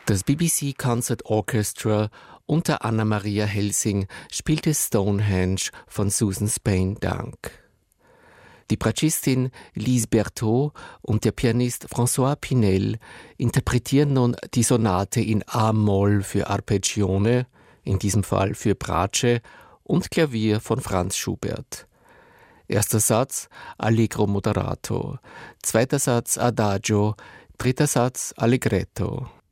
Das BBC Concert Orchestra unter Anna-Maria Helsing spielte Stonehenge von Susan Spain Dank. Die Bratschistin Lise Berthaud und der Pianist François Pinel interpretieren nun die Sonate in A-Moll für Arpeggione, in diesem Fall für Bratsche, und Klavier von Franz Schubert. Erster Satz Allegro moderato, zweiter Satz Adagio, dritter Satz Allegretto.